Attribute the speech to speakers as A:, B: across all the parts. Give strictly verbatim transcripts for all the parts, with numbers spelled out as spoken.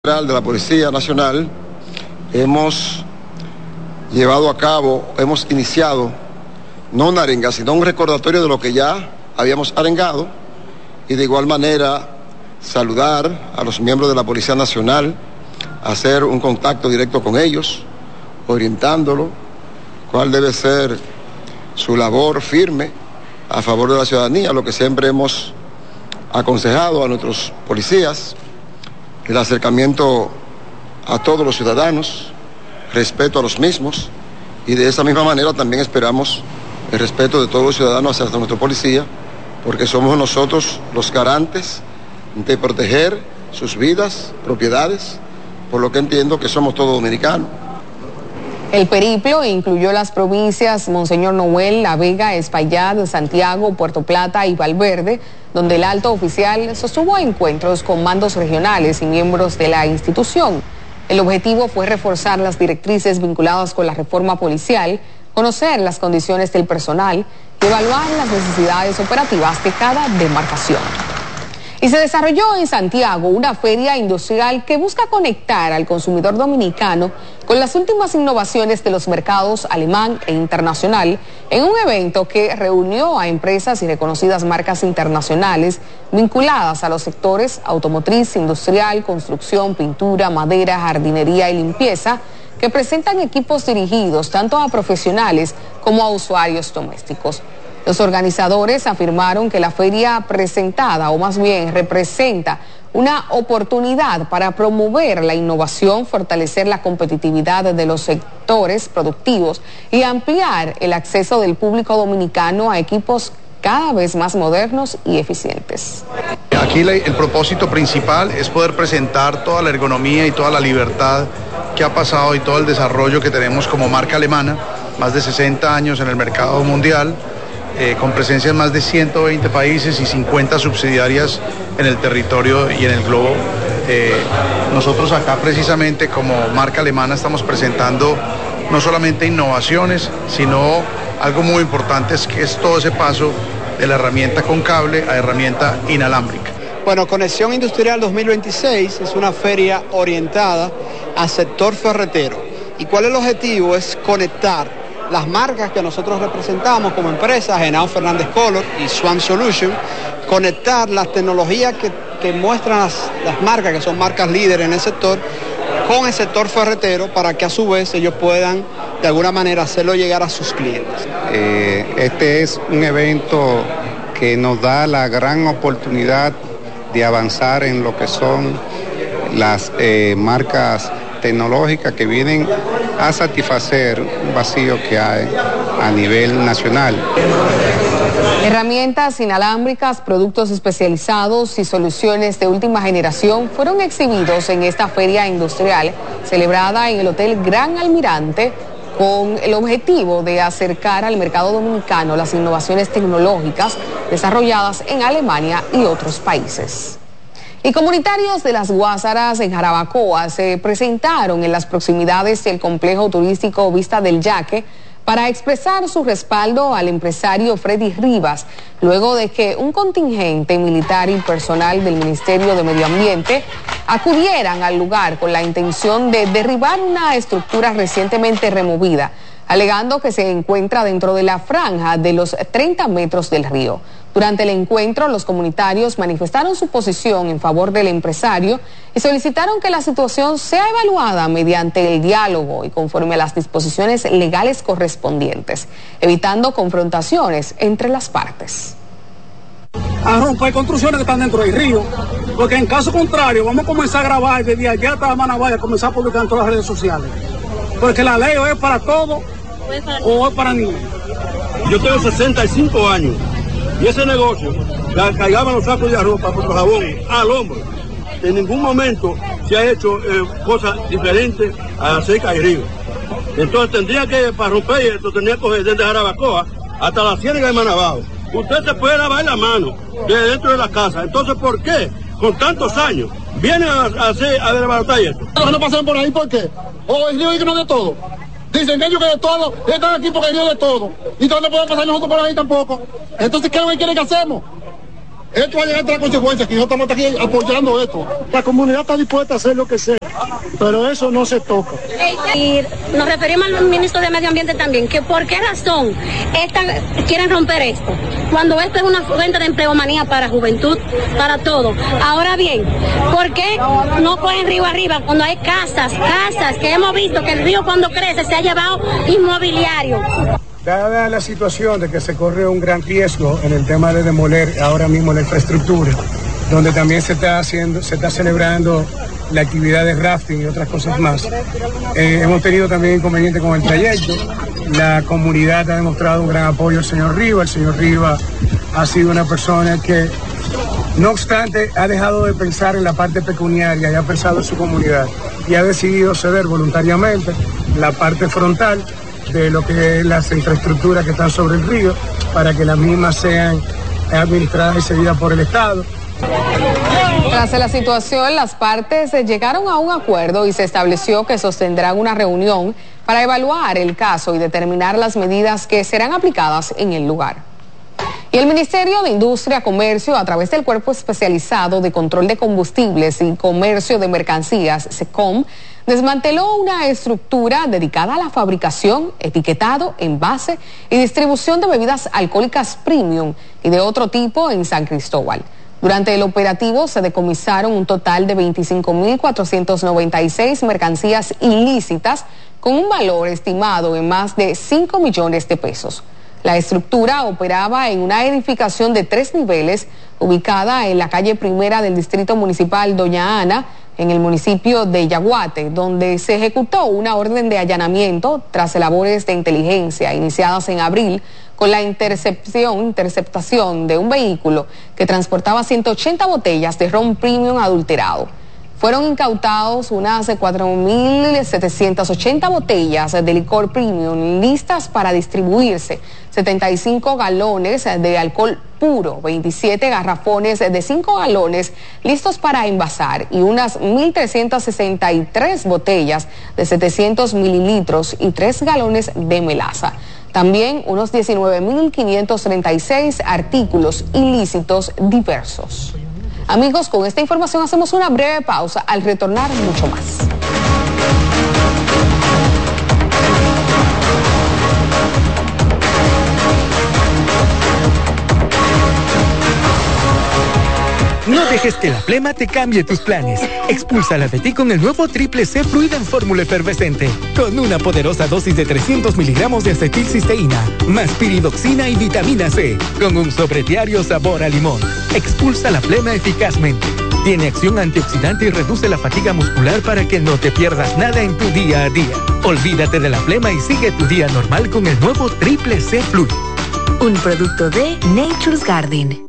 A: General de la Policía Nacional hemos llevado a cabo, hemos iniciado no una arenga, sino un recordatorio de lo que ya habíamos arengado y de igual manera saludar a los miembros de la Policía Nacional, hacer un contacto directo con ellos, orientándolo cuál debe ser su labor firme a favor de la ciudadanía, lo que siempre hemos aconsejado a nuestros policías: el acercamiento a todos los ciudadanos, respeto a los mismos, y de esa misma manera también esperamos el respeto de todos los ciudadanos hacia nuestra policía, porque somos nosotros los garantes de proteger sus vidas, propiedades, por lo que entiendo que somos todos dominicanos.
B: El periplo incluyó las provincias Monseñor Noel, La Vega, Espaillat, Santiago, Puerto Plata y Valverde, donde el alto oficial sostuvo encuentros con mandos regionales y miembros de la institución. El objetivo fue reforzar las directrices vinculadas con la reforma policial, conocer las condiciones del personal y evaluar las necesidades operativas de cada demarcación. Y se desarrolló en Santiago una feria industrial que busca conectar al consumidor dominicano con las últimas innovaciones de los mercados alemán e internacional, en un evento que reunió a empresas y reconocidas marcas internacionales vinculadas a los sectores automotriz, industrial, construcción, pintura, madera, jardinería y limpieza, que presentan equipos dirigidos tanto a profesionales como a usuarios domésticos. Los organizadores afirmaron que la feria presentada, o más bien representa, una oportunidad para promover la innovación, fortalecer la competitividad de los sectores productivos y ampliar el acceso del público dominicano a equipos cada vez más modernos y eficientes.
C: Aquí el propósito principal es poder presentar toda la ergonomía y toda la libertad que ha pasado y todo el desarrollo que tenemos como marca alemana, más de sesenta años en el mercado mundial, Eh, con presencia en más de ciento veinte países y cincuenta subsidiarias en el territorio y en el globo. Eh, nosotros acá precisamente como marca alemana estamos presentando no solamente innovaciones, sino algo muy importante, es que es todo ese paso de la herramienta con cable a herramienta inalámbrica.
D: Bueno, Conexión Industrial dos mil veintiséis es una feria orientada al sector ferretero. ¿Y cuál es el objetivo? Es conectar las marcas que nosotros representamos como empresas, Henao Fernández Color y Swan Solution, conectar las tecnologías que, que muestran las, las marcas, que son marcas líderes en el sector, con el sector ferretero, para que a su vez ellos puedan de alguna manera hacerlo llegar a sus clientes.
E: Eh, este es un evento que nos da la gran oportunidad de avanzar en lo que son las eh, marcas tecnológicas que vienen a satisfacer un vacío que hay a nivel nacional.
B: Herramientas inalámbricas, productos especializados y soluciones de última generación fueron exhibidos en esta feria industrial celebrada en el Hotel Gran Almirante, con el objetivo de acercar al mercado dominicano las innovaciones tecnológicas desarrolladas en Alemania y otros países. Y comunitarios de las Guásaras en Jarabacoa se presentaron en las proximidades del complejo turístico Vista del Yaque para expresar su respaldo al empresario Freddy Rivas, luego de que un contingente militar y personal del Ministerio de Medio Ambiente acudieran al lugar con la intención de derribar una estructura recientemente removida, alegando que se encuentra dentro de la franja de los treinta metros del río. Durante el encuentro, los comunitarios manifestaron su posición en favor del empresario y solicitaron que la situación sea evaluada mediante el diálogo y conforme a las disposiciones legales correspondientes, evitando confrontaciones entre las partes.
F: A romper construcciones que están dentro del río, porque en caso contrario vamos a comenzar a grabar desde allá hasta Manabaya, a comenzar a publicar en todas las redes sociales, porque la ley o es para todos o es para ninguno.
G: Yo tengo sesenta y cinco años y ese negocio la cargaban los sacos de arroz para nuestro jabón al hombro. En ningún momento se ha hecho eh, cosas diferentes a cerca del río. Entonces tendría que, para romper esto, tendría que coger desde Jarabacoa hasta la ciénaga de Manabao. Usted se puede lavar la mano desde dentro de la casa. Entonces, ¿por qué? Con tantos años, vienen a, a hacer, a desbaratar esto.
F: Los no pasan por ahí, ¿por qué? O el río dice que no de todo. Dicen ellos que de todo, están aquí porque el río de todo. Y entonces no podemos pasar nosotros por ahí tampoco. Entonces, ¿qué es lo que quieren que hacemos?
H: Esto va a llegar a la consecuencia, que nosotros estamos aquí apoyando esto. La comunidad está dispuesta a hacer lo que sea, pero eso no se toca.
I: Y nos referimos al ministro de Medio Ambiente también, que por qué razón esta, quieren romper esto, cuando esto es una fuente de empleomanía para juventud, para todo. Ahora bien, ¿por qué no cogen río arriba cuando hay casas, casas que hemos visto que el río cuando crece se ha llevado inmobiliario?
F: Dada la situación de que se corre un gran riesgo en el tema de demoler ahora mismo la infraestructura, donde también se está haciendo, se está celebrando la actividad de rafting y otras cosas más, eh, hemos tenido también inconvenientes con el trayecto. La comunidad ha demostrado un gran apoyo al señor Riva. El señor Riva ha sido una persona que, no obstante, ha dejado de pensar en la parte pecuniaria y ha pensado en su comunidad y ha decidido ceder voluntariamente la parte frontal de lo que es las infraestructuras que están sobre el río para que las mismas sean administradas y seguidas por el Estado.
B: Tras la situación, las partes llegaron a un acuerdo y se estableció que sostendrán una reunión para evaluar el caso y determinar las medidas que serán aplicadas en el lugar. Y el Ministerio de Industria, Comercio, a través del Cuerpo Especializado de Control de Combustibles y Comercio de Mercancías, SECOM, desmanteló una estructura dedicada a la fabricación, etiquetado, envase y distribución de bebidas alcohólicas premium y de otro tipo en San Cristóbal. Durante el operativo se decomisaron un total de veinticinco mil cuatrocientas noventa y seis mercancías ilícitas con un valor estimado en más de cinco millones de pesos. La estructura operaba en una edificación de tres niveles ubicada en la calle Primera del Distrito Municipal Doña Ana, en el municipio de Yaguate, donde se ejecutó una orden de allanamiento tras labores de inteligencia iniciadas en abril con la intercepción, interceptación de un vehículo que transportaba ciento ochenta botellas de ron premium adulterado. Fueron incautados unas cuatro mil setecientas ochenta botellas de licor premium listas para distribuirse, setenta y cinco galones de alcohol puro, veintisiete garrafones de cinco galones listos para envasar y unas mil trescientas sesenta y tres botellas de setecientos mililitros y tres galones de melaza. También unos diecinueve mil quinientos treinta y seis artículos ilícitos diversos. Amigos, con esta información hacemos una breve pausa. Al retornar, mucho más.
J: No dejes que la flema te cambie tus planes. Expúlsala de ti con el nuevo Triple C Fluid en fórmula efervescente, con una poderosa dosis de trescientos miligramos de acetilcisteína, más piridoxina y vitamina C, con un sobrediario sabor a limón. Expulsa la flema eficazmente. Tiene acción antioxidante y reduce la fatiga muscular para que no te pierdas nada en tu día a día. Olvídate de la flema y sigue tu día normal con el nuevo Triple C Fluid.
K: Un producto de Nature's Garden.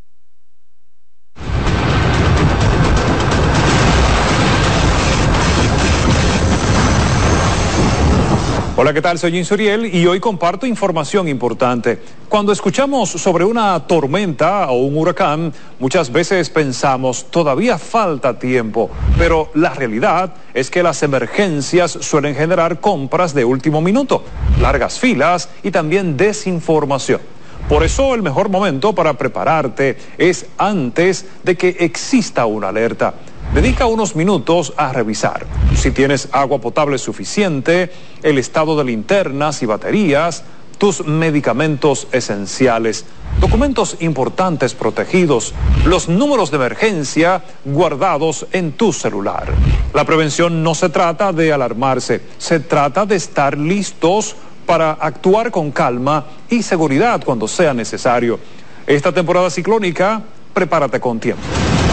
L: Hola, ¿qué tal? Soy Insuriel y hoy comparto información importante. Cuando escuchamos sobre una tormenta o un huracán, muchas veces pensamos, todavía falta tiempo, pero la realidad es que las emergencias suelen generar compras de último minuto, largas filas y también desinformación. Por eso el mejor momento para prepararte es antes de que exista una alerta. Dedica unos minutos a revisar si tienes agua potable suficiente, el estado de linternas y baterías, tus medicamentos esenciales, documentos importantes protegidos, los números de emergencia guardados en tu celular. La prevención no se trata de alarmarse, se trata de estar listos para actuar con calma y seguridad cuando sea necesario. Esta temporada ciclónica, prepárate con tiempo.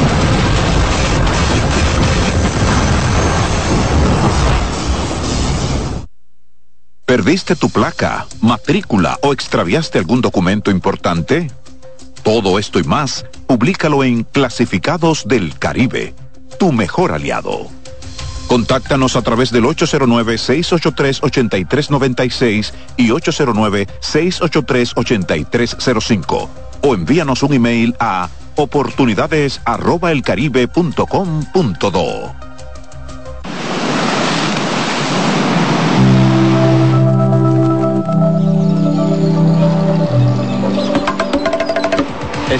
M: ¿Perdiste tu placa, matrícula o extraviaste algún documento importante? Todo esto y más, públicalo en Clasificados del Caribe, tu mejor aliado. Contáctanos a través del ocho cero nueve, seis ocho tres, ocho tres nueve seis y ocho cero nueve, seis ocho tres, ocho tres cero cinco o envíanos un email a oportunidades arroba elcaribe punto com punto do.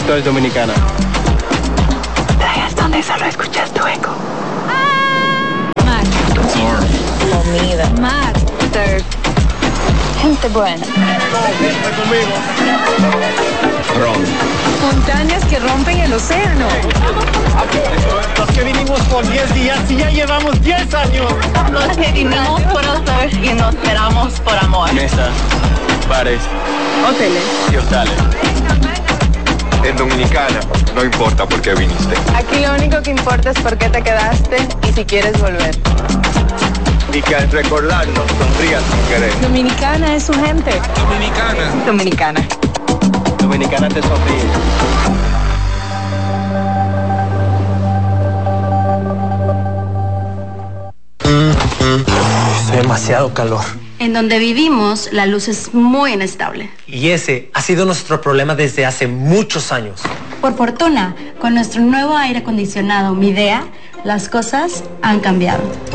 N: Tú eres dominicana.
K: ¿Sabes dónde solo escuchas tu eco?
O: Mar.
K: Comida.
O: Mar.
K: Surf. Gente buena.
N: Está conmigo.
M: Ron.
K: Montañas que rompen el océano.
N: Los que vinimos por diez días y ya llevamos diez años.
K: Los que vinimos por hoteles y nos esperamos por amor.
N: Mesa, bares,
K: Hoteles.
N: y hostales.
P: En Dominicana, no importa por qué viniste.
K: Aquí lo único que importa es por qué te quedaste y si quieres volver.
N: Y que al recordarnos sonrías sin querer.
K: Dominicana es su gente.
P: Dominicana.
K: Dominicana.
N: Dominicana te sonríe.
Q: Hace demasiado calor.
R: En donde vivimos, la luz es muy inestable.
Q: Y ese ha sido nuestro problema desde hace muchos años.
R: Por fortuna, con nuestro nuevo aire acondicionado Midea, las cosas han cambiado.